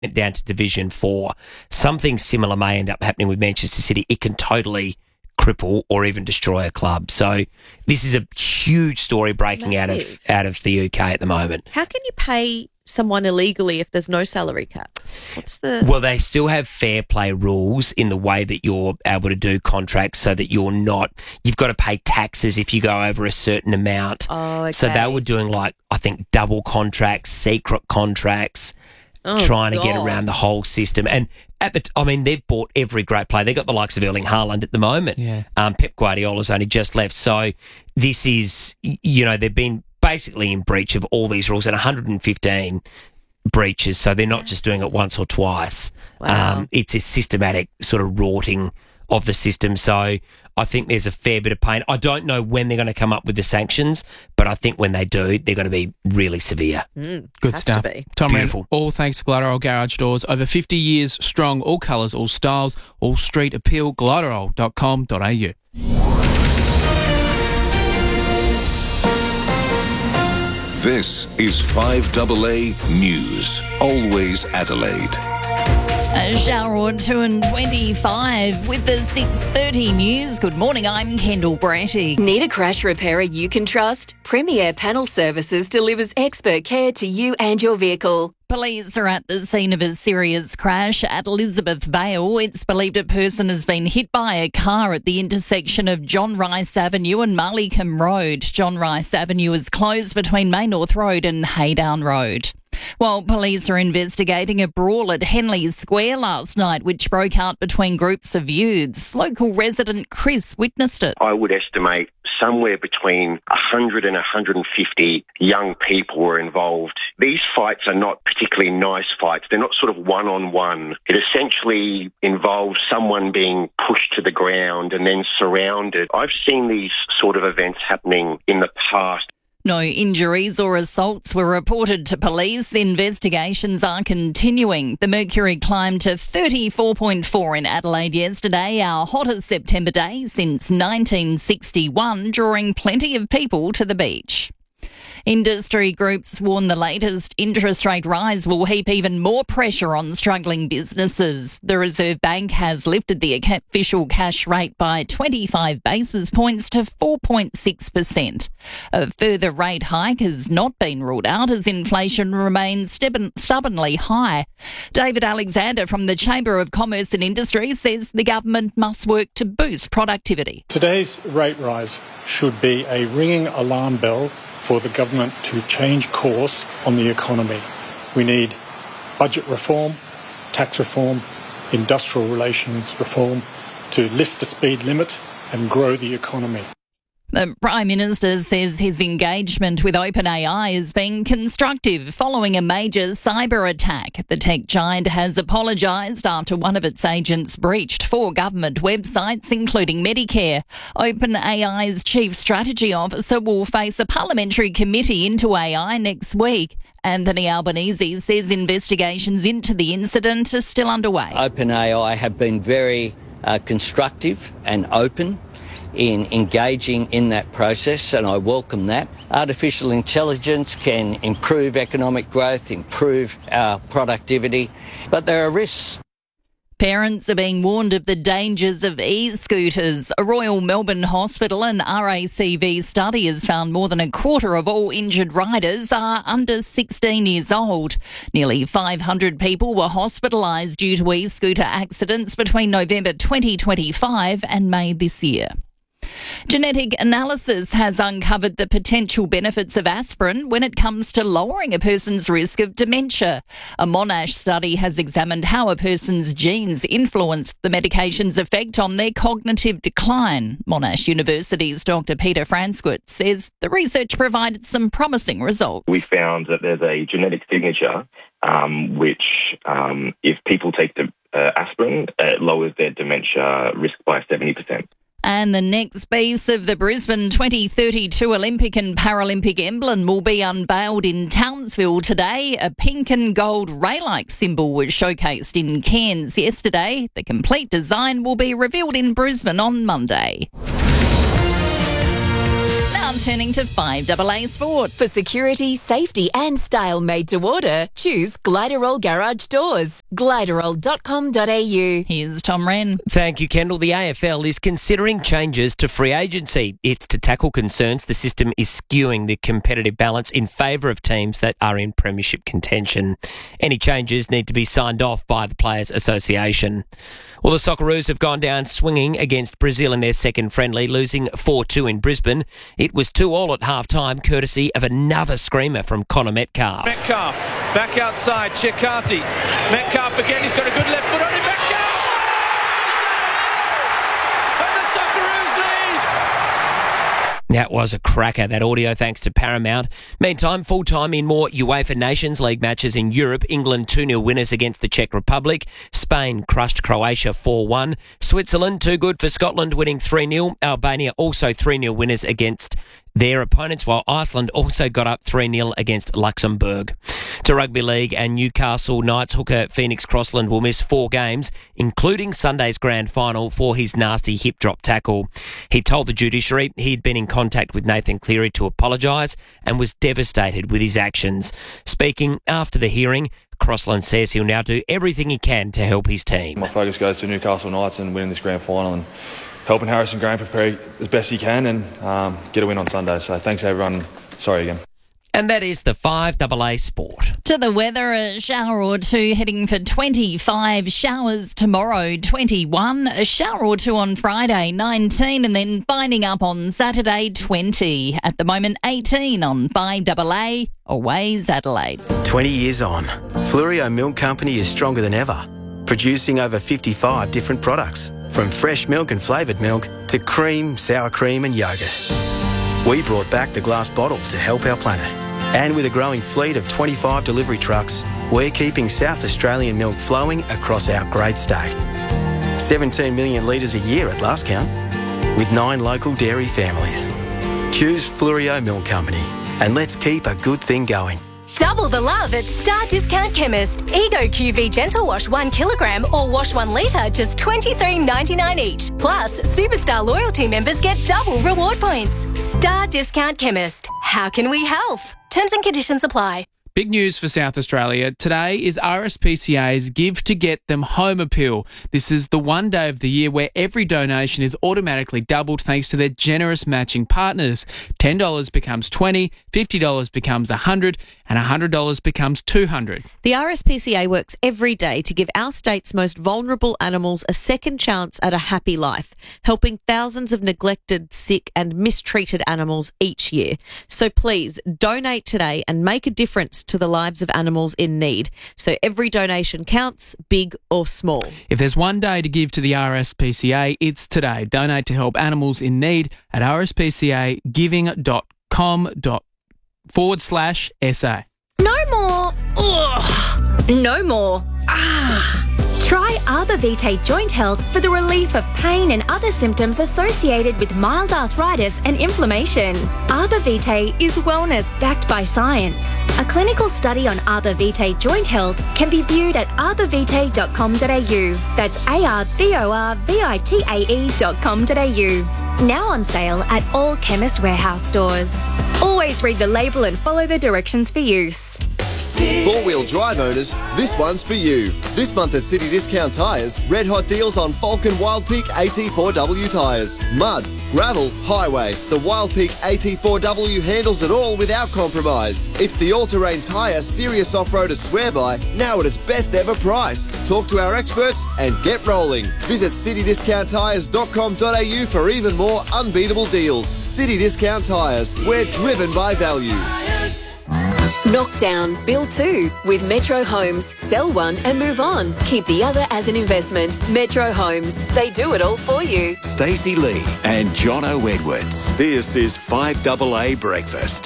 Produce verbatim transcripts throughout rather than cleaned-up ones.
it down to Division Four. Something similar may end up happening with Manchester City. It can totally cripple or even destroy a club. So this is a huge story breaking out of out of the U K at the moment. How can you pay someone illegally if there's no salary cap? What's the... Well, they still have fair play rules in the way that you're able to do contracts so that you're not... You've got to pay taxes if you go over a certain amount. Oh, okay. So they were doing, like, I think, double contracts, secret contracts, oh, trying God. to get around the whole system. And, at the, I mean, they've bought every great player. They've got the likes of Erling Haaland at the moment. Yeah. Um, Pep Guardiola's only just left. So this is, you know, they've been basically in breach of all these rules and one hundred fifteen breaches, so they're not just doing it once or twice. Wow. Um, it's a systematic sort of rorting of the system. So I think there's a fair bit of pain. I don't know when they're going to come up with the sanctions, but I think when they do, they're going to be really severe. Mm, Good has stuff. to be. Tom Wren, Beautiful. all thanks to Glyderol Garage Doors. Over fifty years strong, all colours, all styles, all street appeal. Glyderol dot com dot a u. This is five A A News, always Adelaide. A shower or two and twenty-five with the six thirty news. Good morning, I'm Kendall Bratty. Need a crash repairer you can trust? Premier Panel Services delivers expert care to you and your vehicle. Police are at the scene of a serious crash at Elizabeth Vale. It's believed a person has been hit by a car at the intersection of John Rice Avenue and Marleycombe Road. John Rice Avenue is closed between May North Road and Haydown Road. While police are investigating a brawl at Henley Square last night, which broke out between groups of youths. Local resident Chris witnessed it. I would estimate somewhere between one hundred and one hundred fifty young people were involved. These fights are not particularly nice fights. They're not sort of one-on-one. It essentially involves someone being pushed to the ground and then surrounded. I've seen these sort of events happening in the past. No injuries or assaults were reported to police. Investigations are continuing. The mercury climbed to thirty-four point four in Adelaide yesterday, our hottest September day since nineteen sixty-one, drawing plenty of people to the beach. Industry groups warn the latest interest rate rise will heap even more pressure on struggling businesses. The Reserve Bank has lifted the official cash rate by twenty-five basis points to four point six percent. A further rate hike has not been ruled out as inflation remains stubbornly high. David Alexander from the Chamber of Commerce and Industry says the government must work to boost productivity. Today's rate rise should be a ringing alarm bell for the government to change course on the economy. We need budget reform, tax reform, industrial relations reform to lift the speed limit and grow the economy. The Prime Minister says his engagement with OpenAI has been constructive following a major cyber attack. The tech giant has apologised after one of its agents breached four government websites, including Medicare. OpenAI's Chief Strategy Officer will face a parliamentary committee into A I next week. Anthony Albanese says investigations into the incident are still underway. OpenAI have been very uh, constructive and open in engaging in that process, and I welcome that. Artificial intelligence can improve economic growth, improve our productivity, but there are risks. Parents are being warned of the dangers of e-scooters. A Royal Melbourne Hospital and R A C V study has found more than a quarter of all injured riders are under sixteen years old. Nearly five hundred people were hospitalised due to e-scooter accidents between November twenty twenty-five and May this year. Genetic analysis has uncovered the potential benefits of aspirin when it comes to lowering a person's risk of dementia. A Monash study has examined how a person's genes influence the medication's effect on their cognitive decline. Monash University's Doctor Peter Franskut says the research provided some promising results. We found that there's a genetic signature um, which, um, if people take the uh, aspirin, it lowers their dementia risk by seventy percent. And the next piece of the Brisbane twenty thirty-two Olympic and Paralympic emblem will be unveiled in Townsville today. A pink and gold ray-like symbol was showcased in Cairns yesterday. The complete design will be revealed in Brisbane on Monday. Now Now turning to five A A Sport. For security, safety and style made to order, choose Gliderol Garage Doors. gliderol dot com dot a u. Here's Tom Wren. Thank you, Kendall. The A F L is considering changes to free agency. It's to tackle concerns the system is skewing the competitive balance in favour of teams that are in premiership contention. Any changes need to be signed off by the Players Association. Well, the Socceroos have gone down swinging against Brazil in their second friendly, losing four two in Brisbane. It was two all at half-time, courtesy of another screamer from Connor Metcalf. Metcalf, back outside, Cecchati. Metcalf again, he's got a good left foot on him. Metcalf! And the Socceroos lead! That was a cracker, that audio, thanks to Paramount. Meantime, full-time in more UEFA Nations League matches in Europe. England two nil winners against the Czech Republic. Spain crushed Croatia four one. Switzerland too good for Scotland, winning three nil. Albania also three nil winners against their opponents, while Iceland also got up three nil against Luxembourg. To Rugby League, and Newcastle Knights hooker Phoenix Crossland will miss four games, including Sunday's grand final, for his nasty hip drop tackle. He told the judiciary he'd been in contact with Nathan Cleary to apologise and was devastated with his actions. Speaking after the hearing, Crossland says he'll now do everything he can to help his team. My focus goes to Newcastle Knights and winning this grand final and helping Harrison Graham prepare as best he can and um, get a win on Sunday. So thanks everyone. Sorry again. And that is the five A A Sport. To the weather, a shower or two heading for twenty-five, showers tomorrow, twenty-one, a shower or two on Friday, nineteen, and then finding up on Saturday, twenty. At the moment, eighteen on five A A, Always Adelaide. twenty years on, Flurio Milk Company is stronger than ever, producing over fifty-five different products, from fresh milk and flavoured milk to cream, sour cream and yoghurt. We brought back the glass bottle to help our planet. And with a growing fleet of twenty-five delivery trucks, we're keeping South Australian milk flowing across our great state. seventeen million litres a year at last count, with nine local dairy families. Choose Flurio Milk Company, and let's keep a good thing going. Double the love at Star Discount Chemist. Ego Q V Gentle Wash one kilogram or wash one litre, just twenty-three ninety-nine each. Plus, Superstar loyalty members get double reward points. Star Discount Chemist. How can we help? Terms and conditions apply. Big news for South Australia. Today is R S P C A's Give to Get Them Home Appeal. This is the one day of the year where every donation is automatically doubled thanks to their generous matching partners. ten dollars becomes twenty dollars, fifty dollars becomes one hundred dollars, and one hundred dollars becomes two hundred dollars. The R S P C A works every day to give our state's most vulnerable animals a second chance at a happy life, helping thousands of neglected, sick and mistreated animals each year. So please donate today and make a difference to the lives of animals in need. So every donation counts, big or small. If there's one day to give to the R S P C A, it's today. Donate to help animals in need at r s p c a giving dot com forward slash SA. No more. Ugh. No more. Ah. Try Arbor Vitae Joint Health for the relief of pain and other symptoms associated with mild arthritis and inflammation. Arbor Vitae is wellness backed by science. A clinical study on Arbor Vitae Joint Health can be viewed at arbor vitae dot com dot a u. That's A R B O R V I T A E dot com dot a u. Now on sale at all Chemist Warehouse stores. Always read the label and follow the directions for use. Four-wheel drive owners, this one's for you. This month at City Discount Tyres, red hot deals on Falcon Wild Peak A T four W tyres. Mud, gravel, highway. The Wild Peak A T four W handles it all without compromise. It's the all-terrain tyre serious off-roaders swear by, now at its best ever price. Talk to our experts and get rolling. Visit city discount tyres dot com dot a u for even more unbeatable deals. City Discount Tyres, we're driven by value. Knock down, build two with Metro Homes. Sell one and move on. Keep the other as an investment. Metro Homes. They do it all for you. Stacey Lee and Jono Edwards. This is five A A Breakfast.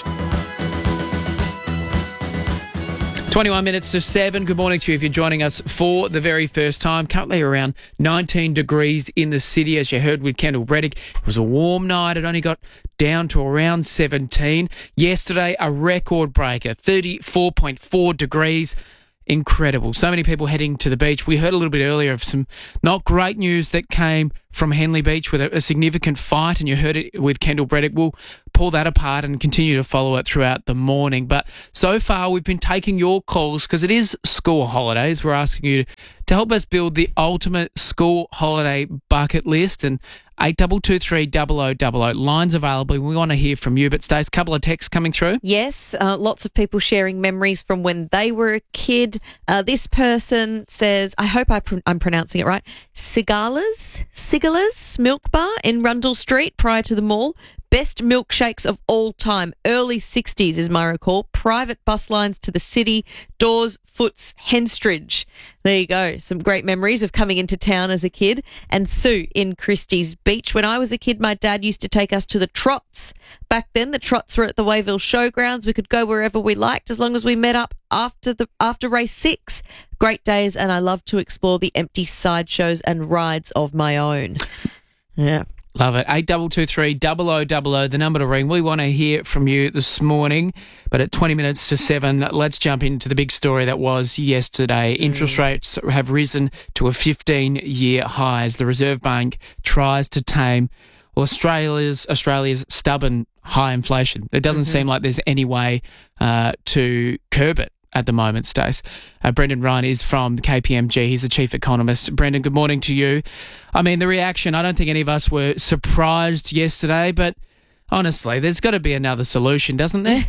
twenty-one minutes to seven. Good morning to you if you're joining us for the very first time. Currently around nineteen degrees in the city, as you heard with Kendall Breddick. It was a warm night. It only got down to around seventeen. Yesterday, a record breaker, thirty-four point four degrees. Incredible. So many people heading to the beach. We heard a little bit earlier of some not great news that came from Henley Beach with a, a significant fight, and you heard it with Kendall Breddick. We'll pull that apart and continue to follow it throughout the morning. But so far, we've been taking your calls because it is school holidays. We're asking you to help us build the ultimate school holiday bucket list. And eight two two three double oh double oh. Lines available. We want to hear from you. But Stace, a couple of texts coming through. Yes, uh, lots of people sharing memories from when they were a kid. Uh, this person says, I hope I pr- I'm pronouncing it right, Sigala's, Sigala's Milk Bar in Rundle Street prior to the mall. Best milkshakes of all time. Early sixties is my recall. Private bus lines to the city. Dawes, Foots, Henstridge. There you go. Some great memories of coming into town as a kid. And Sue in Christie's Beach. When I was a kid, my dad used to take us to the trots. Back then, the trots were at the Wayville Showgrounds. We could go wherever we liked as long as we met up after the after race six. Great days, and I love to explore the empty sideshows and rides of my own. Yeah. Love it. eight two two three double oh double oh, the number to ring. We want to hear from you this morning. But at twenty minutes to seven, let's jump into the big story that was yesterday. Interest rates have risen to a fifteen-year high as the Reserve Bank tries to tame well, Australia's Australia's stubborn high inflation. It doesn't mm-hmm. seem like there's any way uh, to curb it at the moment, Stace. Uh, Brendan Ryan is from K P M G. He's the chief economist. Brendan, good morning to you. I mean, the reaction, I don't think any of us were surprised yesterday, but honestly, there's got to be another solution, doesn't there?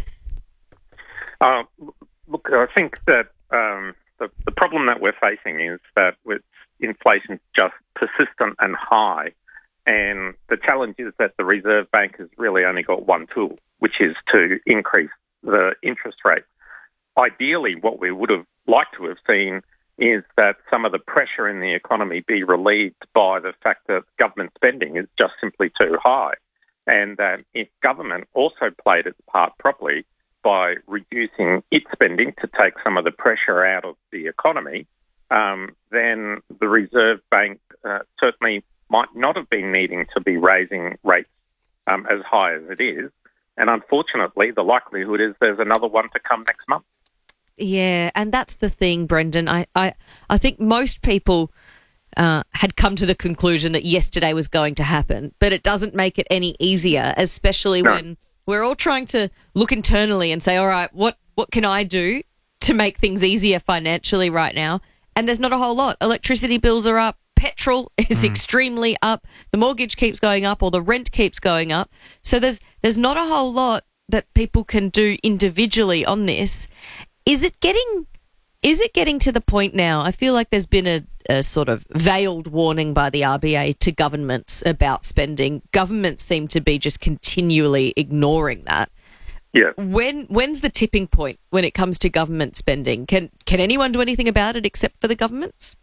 Uh, look, I think that um, the, the problem that we're facing is that with inflation's just persistent and high, and the challenge is that the Reserve Bank has really only got one tool, which is to increase the interest rate. Ideally, what we would have liked to have seen is that some of the pressure in the economy be relieved by the fact that government spending is just simply too high, and that if government also played its part properly by reducing its spending to take some of the pressure out of the economy, um, then the Reserve Bank uh, certainly might not have been needing to be raising rates um, as high as it is. And unfortunately, the likelihood is there's another one to come next month. Yeah, and that's the thing, Brendan. I, I, I think most people uh, had come to the conclusion that yesterday was going to happen, but it doesn't make it any easier, especially no. when we're all trying to look internally and say, all right, what, what can I do to make things easier financially right now? And there's not a whole lot. Electricity bills are up. Petrol is mm. extremely up. The mortgage keeps going up, or the rent keeps going up. So there's there's not a whole lot that people can do individually on this. Is it getting is it getting to the point now? I feel like there's been a, a sort of veiled warning by the R B A to governments about spending. Governments seem to be just continually ignoring that. Yeah. When when's the tipping point when it comes to government spending? Can can anyone do anything about it except for the governments?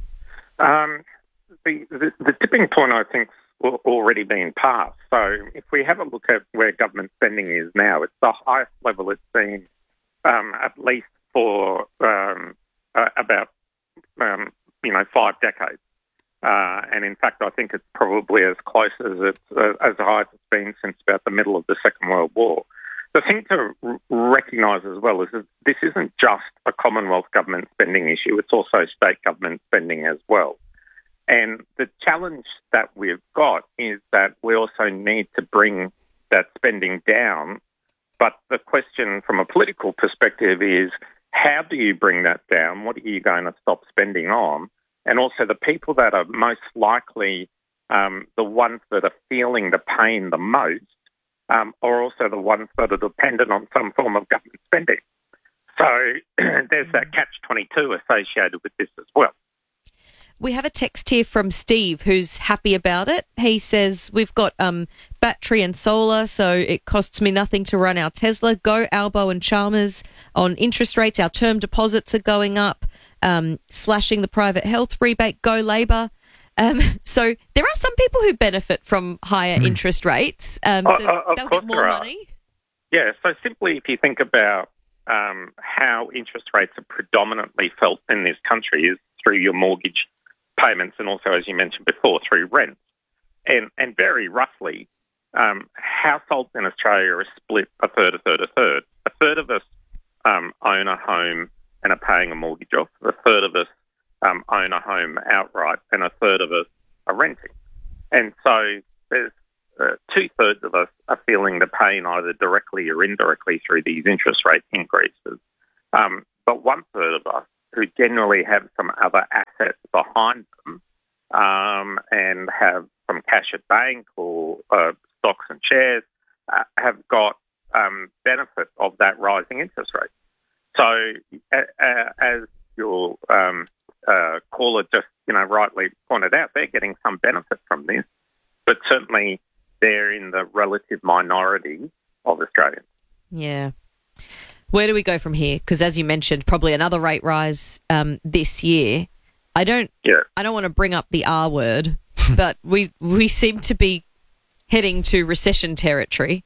Um, the, the, the tipping point, I think, has already been passed. So if we have a look at where government spending is now, it's the highest level it's been um, at least for um, uh, about, um, you know, five decades. Uh, and in fact, I think it's probably as close as it's uh, as high as it's been since about the middle of the Second World War. The thing to r- recognise as well is that this isn't just a Commonwealth government spending issue, it's also state government spending as well. And the challenge that we've got is that we also need to bring that spending down. But the question from a political perspective is, how do you bring that down? What are you going to stop spending on? And also the people that are most likely um, the ones that are feeling the pain the most, Um, are also the ones that are dependent on some form of government spending. So there's that catch twenty-two associated with this as well. We have a text here from Steve who's happy about it. He says, we've got um, battery and solar, so it costs me nothing to run our Tesla. Go Albo and Chalmers on interest rates. Our term deposits are going up, um, slashing the private health rebate. Go Labor. Um, so there are some people who benefit from higher mm. interest rates. Um, so uh, uh, they'll get more money. Yeah, so simply if you think about um, how interest rates are predominantly felt in this country is through your mortgage payments and also, as you mentioned before, through rents. And, and very roughly, um, households in Australia are split a third, a third, a third. A third of us um, own a home and are paying a mortgage off. A third of us um, own a home outright, and a third of us are renting. And so there's uh, two-thirds of us are feeling the pain either directly or indirectly through these interest rate increases. Um, but one-third of us who generally have some other assets behind them um, and have some cash at bank or uh, stocks and shares uh, have got um, benefit of that rising interest rate. So uh, as your um, uh, caller just you know rightly pointed out, they're getting some benefit from this, but certainly they're in the relative minority of Australians. Yeah. Where do we go from here? Because as you mentioned, probably another rate rise um, this year. I don't. Yeah. I don't want to bring up the R word, but we we seem to be heading to recession territory.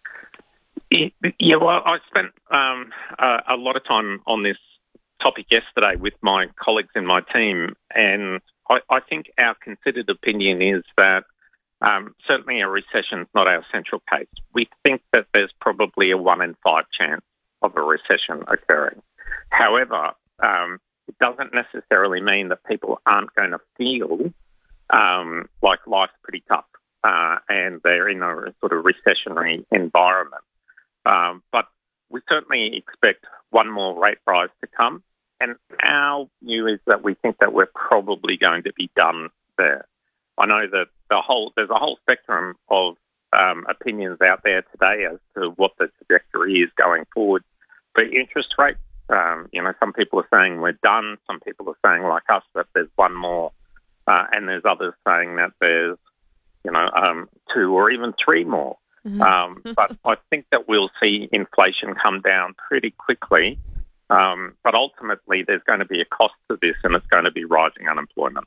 Yeah. Well, I spent um, a, a lot of time on this topic yesterday with my colleagues in my team, and I, I think our considered opinion is that um, certainly a recession is not our central case. We think that there's probably a one in five chance of a recession occurring. However, um, it doesn't necessarily mean that people aren't going to feel um, like life's pretty tough uh, and they're in a sort of recessionary environment. Um, but we certainly expect one more rate rise to come, and our view is that we think that we're probably going to be done there. I know that the whole there's a whole spectrum of um, opinions out there today as to what the trajectory is going forward for interest rates. Um, you know, some people are saying we're done. Some people are saying, like us, that there's one more, uh, and there's others saying that there's, you know, um, two or even three more. Mm-hmm. Um, but I think that we'll see inflation come down pretty quickly. Um, but ultimately, there's going to be a cost to this, and it's going to be rising unemployment.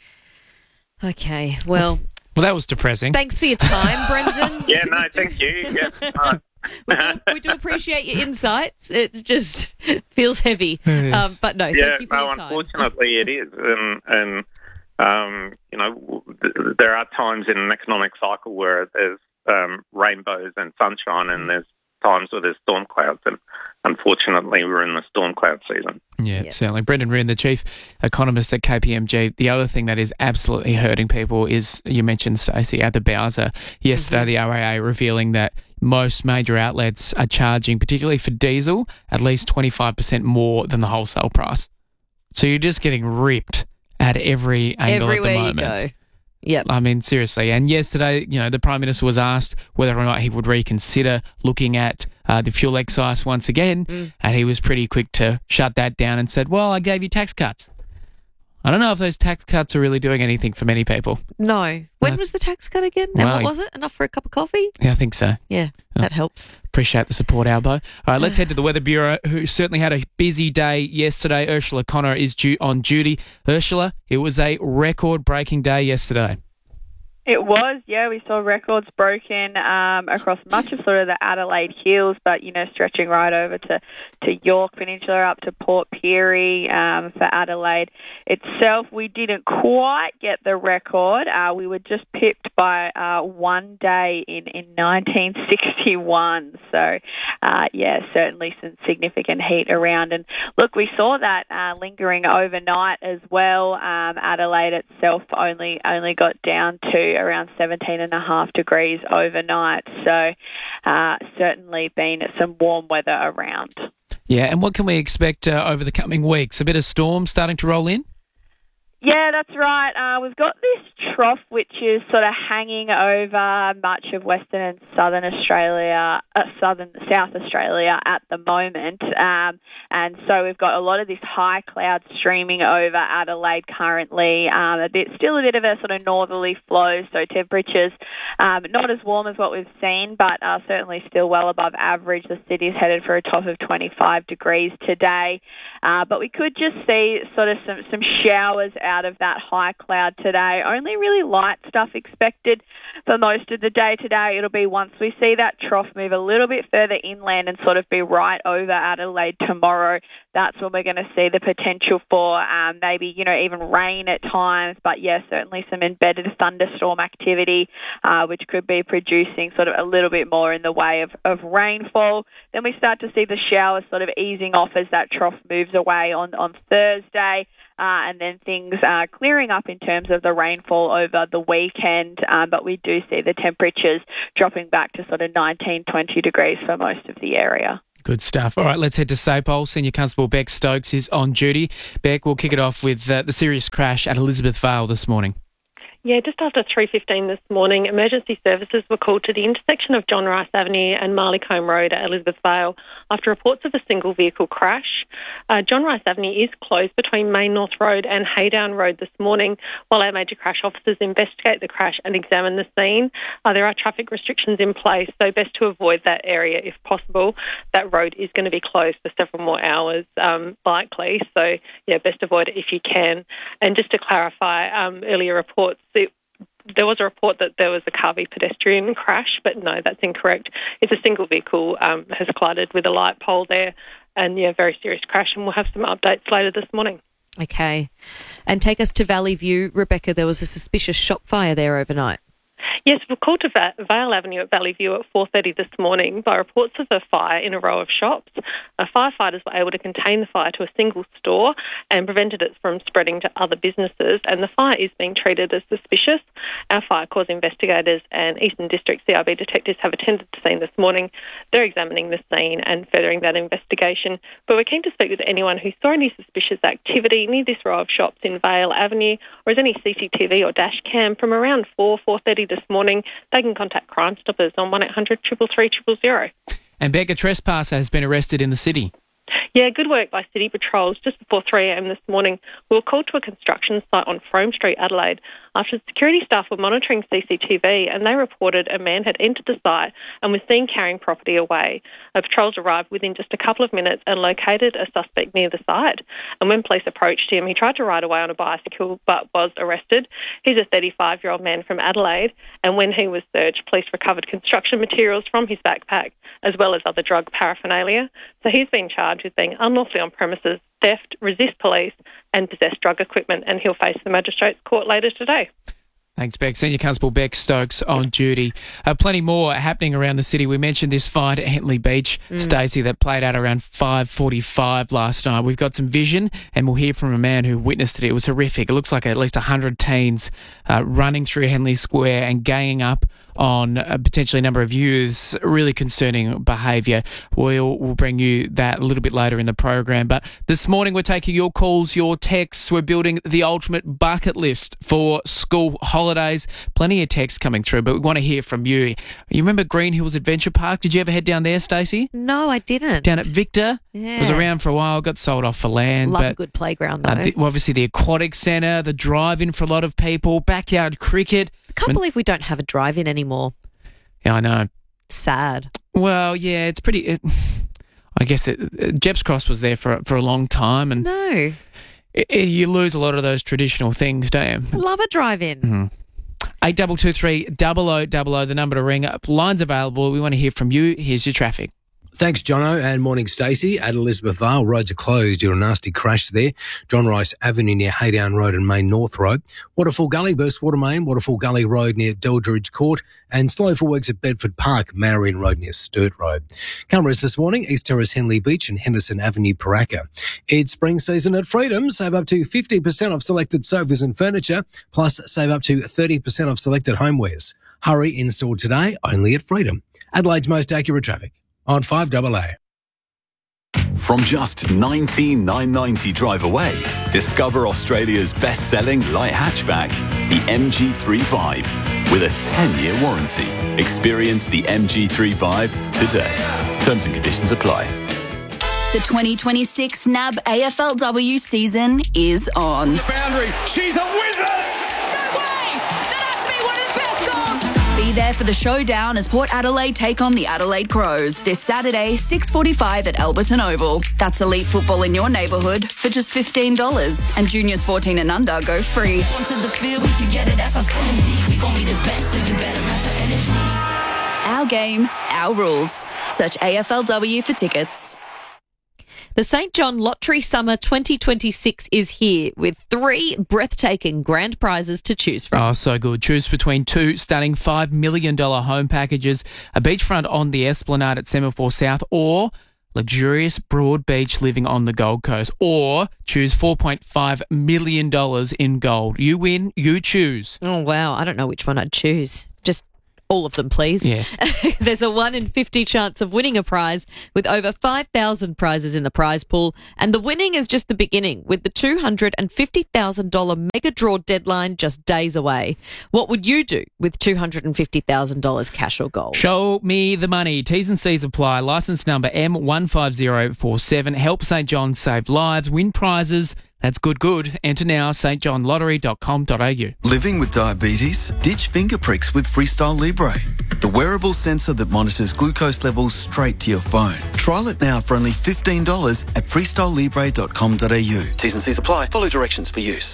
Okay, well... Well, that was depressing. Thanks for your time, Brendan. Yeah, no, thank you. Yeah. Uh, we, do, we do appreciate your insights. It just feels heavy. Yes. Um, but no, yeah, thank you for no, your time. unfortunately it is. And, and um, you know, th- there are times in an economic cycle where there's um, rainbows and sunshine, and there's times where there's storm clouds. And unfortunately, we're in the storm cloud season. Yeah, yep. Certainly. Brendan Ryan, the chief economist at K P M G. The other thing that is absolutely hurting people is, you mentioned, Stacey, at the Bowser yesterday, mm-hmm. the R A A revealing that most major outlets are charging, particularly for diesel, at least twenty-five percent more than the wholesale price. So you're just getting ripped at every angle Everywhere at the moment. You go. Yep. I mean, seriously. And yesterday, you know, the Prime Minister was asked whether or not he would reconsider looking at uh, the fuel excise once again, mm. and he was pretty quick to shut that down and said, well, I gave you tax cuts. I don't know if those tax cuts are really doing anything for many people. No. When uh, was the tax cut again? And well, what was it? Enough for a cup of coffee? Yeah, I think so. Yeah, oh, that helps. Appreciate the support, Albo. All right, let's head to the Weather Bureau, who certainly had a busy day yesterday. Ursula Connor is due on duty. Ursula, it was a record-breaking day yesterday. It was, yeah. We saw records broken um, across much of sort of the Adelaide Hills, but, you know, stretching right over to, to York Peninsula up to Port Pirie um, for Adelaide itself. We didn't quite get the record. Uh, we were just pipped by uh, one day in, in nineteen sixty-one. So, uh, yeah, certainly some significant heat around. And, look, we saw that uh, lingering overnight as well. Um, Adelaide itself only only got down to around seventeen and a half degrees overnight. So uh, certainly been some warm weather around. Yeah, and what can we expect uh, over the coming weeks? A bit of storm starting to roll in? Yeah, that's right. Uh, we've got this trough which is sort of hanging over much of Western and Southern Australia, uh, Southern South Australia at the moment, um, and so we've got a lot of this high cloud streaming over Adelaide currently. Um, a bit, still a bit of a sort of northerly flow, so temperatures um, not as warm as what we've seen, but uh, certainly still well above average. The city's headed for a top of twenty-five degrees today, uh, but we could just see sort of some some showers out of that high cloud today. Only really light stuff expected for most of the day today. It'll be once we see that trough move a little bit further inland and sort of be right over Adelaide tomorrow. That's when we're going to see the potential for um, maybe, you know, even rain at times. But, yeah, certainly some embedded thunderstorm activity, uh, which could be producing sort of a little bit more in the way of, of rainfall. Then we start to see the showers sort of easing off as that trough moves away on, on Thursday. uh, and then things are clearing up in terms of the rainfall over the weekend, um, but we do see the temperatures dropping back to sort of nineteen, twenty degrees for most of the area. Good stuff. All right, let's head to Sapole. Senior Constable Beck Stokes is on duty. Beck, we'll kick it off with uh, the serious crash at Elizabeth Vale this morning. Yeah, just after three fifteen this morning, emergency services were called to the intersection of John Rice Avenue and Marleycombe Road at Elizabeth Vale after reports of a single vehicle crash. Uh, John Rice Avenue is closed between Main North Road and Haydown Road this morning while our major crash officers investigate the crash and examine the scene. Uh, there are traffic restrictions in place, so best to avoid that area if possible. That road is going to be closed for several more hours, um, likely, so yeah, best avoid it if you can. And just to clarify, um, earlier reports, It, there was a report that there was a car v pedestrian crash, but no, that's incorrect. It's a single vehicle um, has collided with a light pole there, and yeah, very serious crash, and we'll have some updates later this morning. Okay. And take us to Valley View. Rebecca, there was a suspicious shop fire there overnight. Yes, we're called to Va- Vale Avenue at Valley View at four thirty this morning by reports of a fire in a row of shops. Uh, firefighters were able to contain the fire to a single store and prevented it from spreading to other businesses, and the fire is being treated as suspicious. Our fire cause investigators and Eastern District C I B detectives have attended the scene this morning. They're examining the scene and furthering that investigation, but we're keen to speak with anyone who saw any suspicious activity near this row of shops in Vale Avenue, or has any C C T V or dash cam from around four, four thirty this morning. They can contact Crime Stoppers on one eight hundred three three three zero zero. And Beck, a trespasser has been arrested in the city. Yeah, good work by City Patrols. Just before three a.m. this morning, we were called to a construction site on Frome Street, Adelaide, after security staff were monitoring C C T V and they reported a man had entered the site and was seen carrying property away. Our patrols arrived within just a couple of minutes and located a suspect near the site. And when police approached him, he tried to ride away on a bicycle but was arrested. He's a thirty-five-year-old man from Adelaide, and when he was searched, police recovered construction materials from his backpack as well as other drug paraphernalia. So he's been charged with being unlawfully on premises, theft, resist police and possess drug equipment, and he'll face the Magistrates Court later today. Thanks, Beck. Senior Constable Beck Stokes on duty. Uh, plenty more happening around the city. We mentioned this fight at Hentley Beach, mm. Stacey, that played out around five forty-five last night. We've got some vision, and we'll hear from a man who witnessed it. It was horrific. It looks like at least one hundred teens uh, running through Henley Square and ganging up on uh, potentially a number of youths. Really concerning behaviour. We'll, we'll bring you that a little bit later in the program. But this morning we're taking your calls, your texts. We're building the ultimate bucket list for school holidays. Plenty of texts coming through, but we want to hear from you. You remember Green Hills Adventure Park? Did you ever head down there, Stacey? No, I didn't. Down at Victor? Yeah. It was around for a while, got sold off for land. Love but, a good playground, though. Uh, the, well, obviously the aquatic centre, the drive-in for a lot of people, backyard cricket. I can't I mean, believe we don't have a drive-in anymore. Yeah, I know. Sad. Well, yeah, it's pretty... It, I guess it, it, Jepp's Cross was there for for a long time, and no, it, it, you lose a lot of those traditional things, don't you? I love a drive-in. Mm-hmm. Eight double two three double o double o, the number to ring up. Lines available. We want to hear from you. Here's your traffic. Thanks, Jono, and morning, Stacey. At Elizabeth Vale, roads are closed due to a nasty crash there. John Rice Avenue near Haydown Road and Main North Road. Waterfall Gully, burst water main, Waterfall Gully Road near Deldridge Court, and slow for works at Bedford Park, Marion Road near Sturt Road. Cameras this morning, East Terrace, Henley Beach and Henderson Avenue, Paraka. It's spring season at Freedom. Save up to fifty percent off selected sofas and furniture, plus save up to thirty percent off selected homewares. Hurry, installed today, only at Freedom. Adelaide's most accurate traffic. On five double A. From just nineteen thousand nine hundred ninety drive away, discover Australia's best-selling light hatchback, the M G three Vibe, with a ten-year warranty. Experience the M G three Vibe today. Terms and conditions apply. The twenty twenty-six N A B A F L W season is on. Boundary, she's a wizard! Be there for the showdown as Port Adelaide take on the Adelaide Crows this Saturday, six forty-five at Alberton Oval. That's elite football in your neighbourhood for just fifteen dollars. And juniors fourteen and under go free. Onto the field, we together, that's our synergy. We gon' be the best, so you better match our energy. Our game, our rules. Search A F L W for tickets. The Saint John Lottery Summer twenty twenty-six is here with three breathtaking grand prizes to choose from. Oh, so good. Choose between two stunning five million dollars home packages, a beachfront on the Esplanade at Semaphore South, or luxurious broad beach living on the Gold Coast, or choose four point five million dollars in gold. You win, you choose. Oh, wow. I don't know which one I'd choose. Just all of them, please. Yes. There's a one in fifty chance of winning a prize with over five thousand prizes in the prize pool. And the winning is just the beginning with the two hundred fifty thousand dollars mega draw deadline just days away. What would you do with two hundred fifty thousand dollars cash or gold? Show me the money. T's and C's apply. Licence number M one five zero four seven. Help St John save lives. Win prizes. That's good, good. Enter now, s t john lottery dot com dot a u. Living with diabetes? Ditch finger pricks with Freestyle Libre, the wearable sensor that monitors glucose levels straight to your phone. Trial it now for only fifteen dollars at freestyle libre dot com dot a u. T's and C's apply. Follow directions for use.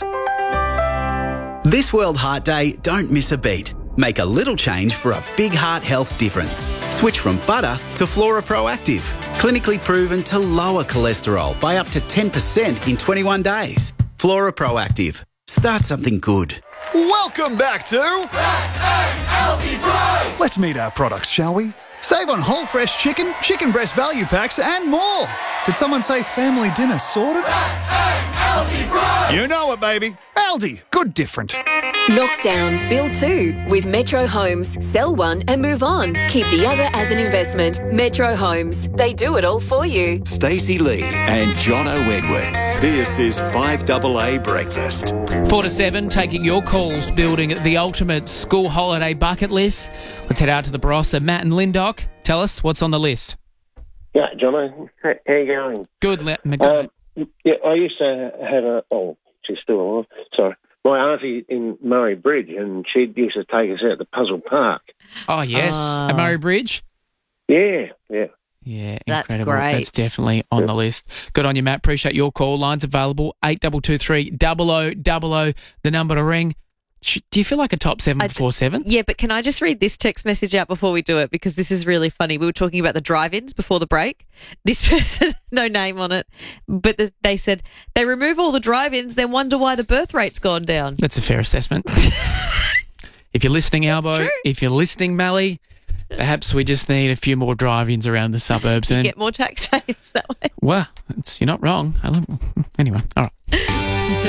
This World Heart Day, don't miss a beat. Make a little change for a big heart health difference. Switch from butter to Flora Proactive. Clinically proven to lower cholesterol by up to ten percent in twenty-one days. Flora Proactive. Start something good. Welcome back to Healthy Price. Let's meet our products, shall we? Save on whole fresh chicken, chicken breast value packs, and more. Did someone say family dinner sorted? Healthy Price. You know it, baby. Aldi. Good different. Knockdown, build two with Metro Homes. Sell one and move on. Keep the other as an investment. Metro Homes. They do it all for you. Stacey Lee and Jono Edwards. This is five double A Breakfast. Four to seven, taking your calls, building the ultimate school holiday bucket list. Let's head out to the Barossa. Matt and Lindock, tell us what's on the list. Yeah, Jono, how how you going? Good, Le- Um, yeah, I used to have a, oh, she's still alive, sorry. My auntie in Murray Bridge, and she used to take us out to Puzzle Park. Oh, yes. Ah. At Murray Bridge? Yeah, yeah. Yeah, That's incredible. great. That's definitely on Yeah. the list. Good on you, Matt. Appreciate your call. Lines available, eight two two three, double oh double oh, the number to ring. Sh- Do you feel like a top seven I before seven? Yeah, but can I just read this text message out before we do it? Because this is really funny. We were talking about the drive-ins before the break. This person, no name on it, but the, they said they remove all the drive-ins, then wonder why the birth rate's gone down. That's a fair assessment. If you're listening, Albo, if you're listening, Mally, perhaps we just need a few more drive-ins around the suburbs. And Get more taxpayers that way. well, it's, you're not wrong. I love, anyway, all right.